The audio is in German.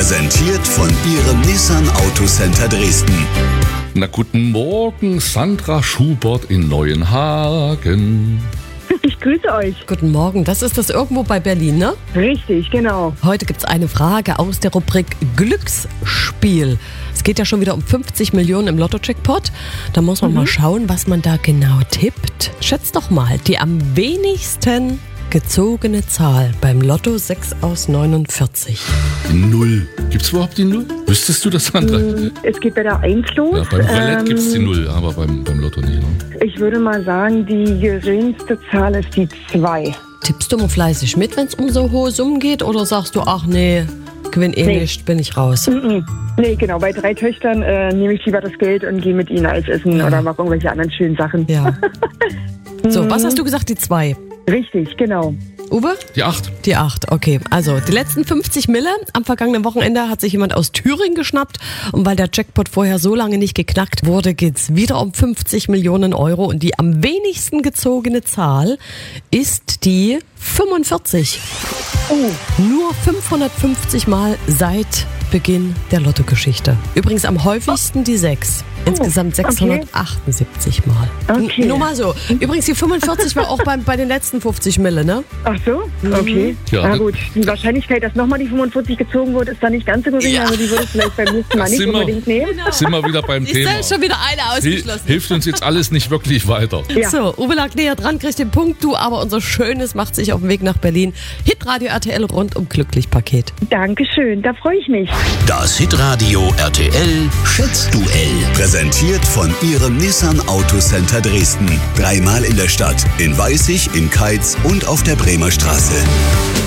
Präsentiert von Ihrem Nissan Autocenter Dresden. Na, guten Morgen, Sandra Schubert in Neuenhagen. Ich grüße euch. Guten Morgen, das ist das irgendwo bei Berlin, ne? Richtig, genau. Heute gibt es eine Frage aus der Rubrik Glücksspiel. Es geht ja schon wieder um 50 Millionen im Lotto-Jackpot. Da muss man mal schauen, was man da genau tippt. Schätzt doch mal, die am wenigsten gezogene Zahl beim Lotto 6 aus 49. Die Null. Gibt's überhaupt die Null? Wüsstest du das, Sandra? Es geht bei der 1 los. Ja, beim Roulette gibt's die Null, aber beim Lotto nicht. Ne? Ich würde mal sagen, die geringste Zahl ist die 2. Tippst du mal fleißig mit, wenn es um so hohe Summen geht? Oder sagst du, ach nee, gewinn nicht, bin ich raus? Nee, genau. Bei 3 Töchtern nehme ich lieber das Geld und gehe mit ihnen Eis essen oder mache irgendwelche anderen schönen Sachen. Ja. So, was hast du gesagt, die 2? Richtig, genau. Uwe? Die 8. Die 8, okay. Also die letzten 50 Mille am vergangenen Wochenende hat sich jemand aus Thüringen geschnappt. Und weil der Jackpot vorher so lange nicht geknackt wurde, geht's wieder um 50 Millionen Euro. Und die am wenigsten gezogene Zahl ist die 45. Nur 550 Mal seit Beginn der Lottogeschichte. Übrigens am häufigsten die 6. Insgesamt 678 Mal. Okay. Nur mal so. Übrigens die 45 war auch bei den letzten 50 Mille, ne? Ach so? Okay. Ja, Na gut, die Wahrscheinlichkeit, dass nochmal die 45 gezogen wird, ist dann nicht ganz so gering. Ja. Also die würde ich vielleicht beim nächsten Mal nicht Sind wir- unbedingt nehmen. Sind wir wieder beim Thema. Ist schon wieder eine ausgeschlossen. Hilft uns jetzt alles nicht wirklich weiter. Ja. So, Uwe lag näher dran, kriegt den Punkt, du, aber unser Schönes macht sich auf den Weg nach Berlin. Hitradio RTL rund um Glücklich-Paket. Dankeschön, da freue ich mich. Das Hitradio RTL Schätzduell. Präsentiert von Ihrem Nissan Autocenter Dresden. 3-mal in der Stadt. In Weißig, in Keitz und auf der Bremer Straße.